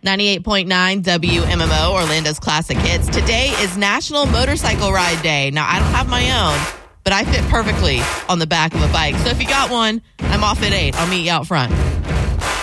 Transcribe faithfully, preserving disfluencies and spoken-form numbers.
ninety-eight point nine W M M O, Orlando's classic hits. Today is National Motorcycle Ride Day. Now, I don't have my own, but I fit perfectly on the back of a bike. So if you got one, I'm off at eight. I'll meet you out front.